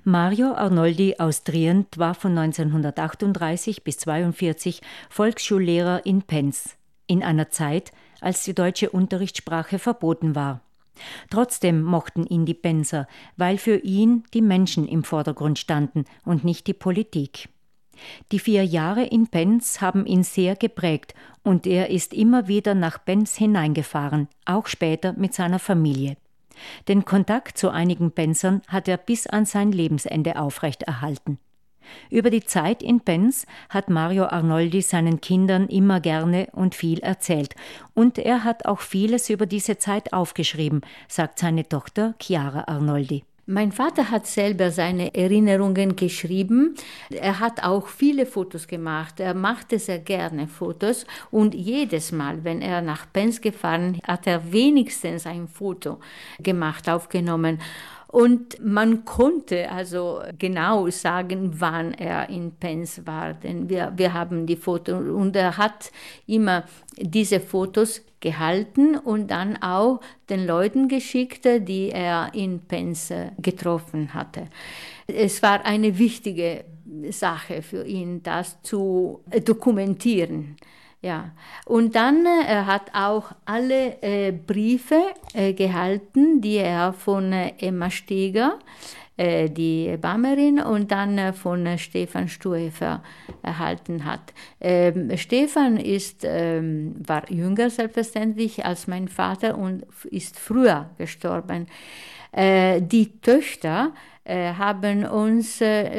Mario Arnoldi aus Trient war von 1938 bis 1942 Volksschullehrer in Penz, in einer Zeit, als die deutsche Unterrichtssprache verboten war. Trotzdem mochten ihn die Penzer, weil für ihn die Menschen im Vordergrund standen und nicht die Politik. Die 4 Jahre in Penz haben ihn sehr geprägt und er ist immer wieder nach Penz hineingefahren, auch später mit seiner Familie. Den Kontakt zu einigen Penzern hat er bis an sein Lebensende aufrechterhalten. Über die Zeit in Penz hat Mario Arnoldi seinen Kindern immer gerne und viel erzählt. Und er hat auch vieles über diese Zeit aufgeschrieben, sagt seine Tochter Chiara Arnoldi. Mein Vater hat selber seine Erinnerungen geschrieben. Er hat auch viele Fotos gemacht. Er machte sehr gerne Fotos und jedes Mal, wenn er nach Penz gefahren, hat er wenigstens ein Foto gemacht, aufgenommen. Und man konnte also genau sagen, wann er in Penz war, denn wir haben die Fotos und er hat immer diese Fotos gehalten und dann auch den Leuten geschickt, die er in Penz getroffen hatte. Es war eine wichtige Sache für ihn, das zu dokumentieren. Ja, und dann er hat auch alle Briefe gehalten, die er von Emma Steger, die Bammerin, und dann von Stefan Stuefer erhalten hat. Stefan war jünger selbstverständlich als mein Vater und ist früher gestorben. Die Töchter haben uns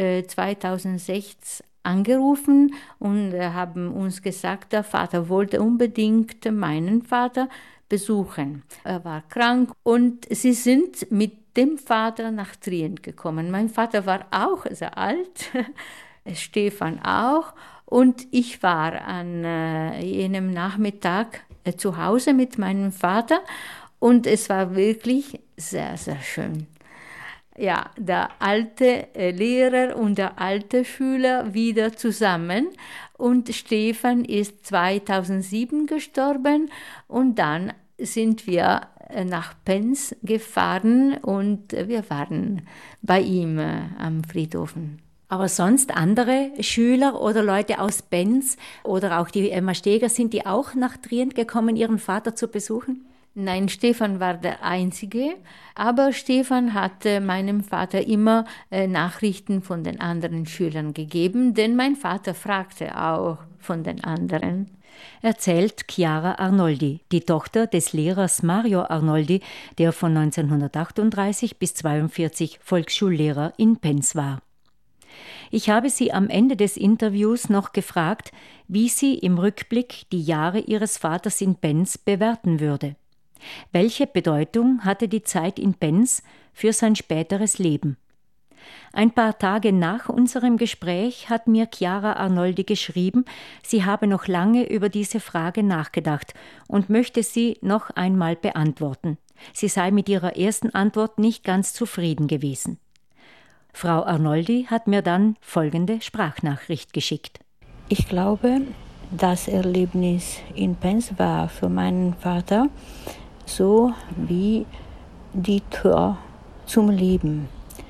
2006 angerufen und haben uns gesagt, der Vater wollte unbedingt meinen Vater besuchen. Er war krank und sie sind mit dem Vater nach Trient gekommen. Mein Vater war auch sehr alt, Stefan auch, und ich war an jenem Nachmittag zu Hause mit meinem Vater und es war wirklich sehr, sehr schön. Ja, der alte Lehrer und der alte Schüler wieder zusammen. Und Stefan ist 2007 gestorben und dann sind wir nach Penz gefahren und wir waren bei ihm am Friedhofen. Aber sonst andere Schüler oder Leute aus Penz oder auch die Emma Steger, sind die auch nach Trient gekommen, ihren Vater zu besuchen? Nein, Stefan war der Einzige, aber Stefan hat meinem Vater immer Nachrichten von den anderen Schülern gegeben, denn mein Vater fragte auch von den anderen. Erzählt Chiara Arnoldi, die Tochter des Lehrers Mario Arnoldi, der von 1938 bis 1942 Volksschullehrer in Penz war. Ich habe sie am Ende des Interviews noch gefragt, wie sie im Rückblick die Jahre ihres Vaters in Penz bewerten würde. Welche Bedeutung hatte die Zeit in Penz für sein späteres Leben? Ein paar Tage nach unserem Gespräch hat mir Chiara Arnoldi geschrieben, sie habe noch lange über diese Frage nachgedacht und möchte sie noch einmal beantworten. Sie sei mit ihrer ersten Antwort nicht ganz zufrieden gewesen. Frau Arnoldi hat mir dann folgende Sprachnachricht geschickt. Ich glaube, das Erlebnis in Penz war für meinen Vater so wie die Tür zum Leben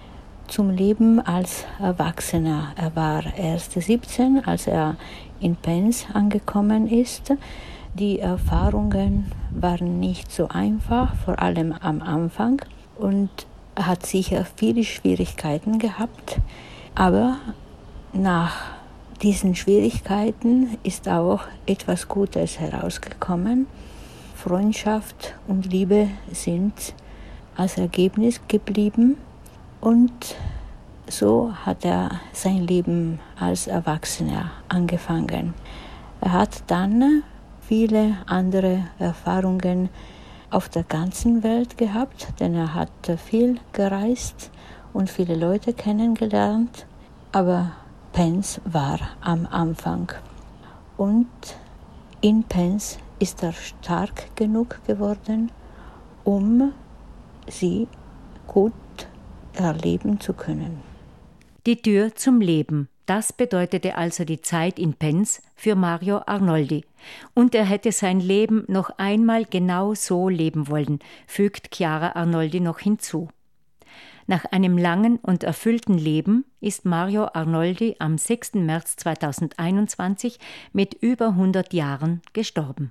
als Erwachsener. Er war erst 17, als er in Penz angekommen ist. Die Erfahrungen waren nicht so einfach, vor allem am Anfang, und er hat sicher viele Schwierigkeiten gehabt, aber nach diesen Schwierigkeiten ist auch etwas Gutes herausgekommen. Freundschaft und Liebe sind als Ergebnis geblieben und so hat er sein Leben als Erwachsener angefangen. Er hat dann viele andere Erfahrungen auf der ganzen Welt gehabt, denn er hat viel gereist und viele Leute kennengelernt, aber Penz war am Anfang. Und in Penz ist er stark genug geworden, um sie gut erleben zu können. Die Tür zum Leben, das bedeutete also die Zeit in Penz für Mario Arnoldi. Und er hätte sein Leben noch einmal genau so leben wollen, fügt Chiara Arnoldi noch hinzu. Nach einem langen und erfüllten Leben ist Mario Arnoldi am 6. März 2021 mit über 100 Jahren gestorben.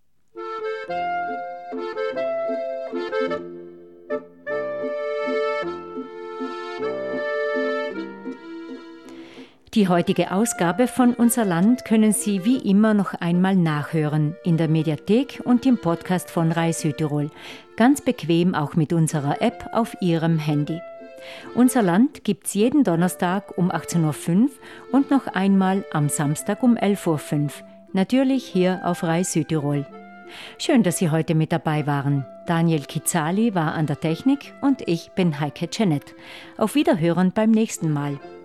Die heutige Ausgabe von Unser Land können Sie wie immer noch einmal nachhören in der Mediathek und im Podcast von RAI Südtirol. Ganz bequem auch mit unserer App auf Ihrem Handy. Unser Land gibt's jeden Donnerstag um 18.05 Uhr und noch einmal am Samstag um 11.05 Uhr. Natürlich hier auf RAI Südtirol. Schön, dass Sie heute mit dabei waren. Daniel Kizali war an der Technik und ich bin Heike Jeanette. Auf Wiederhören beim nächsten Mal.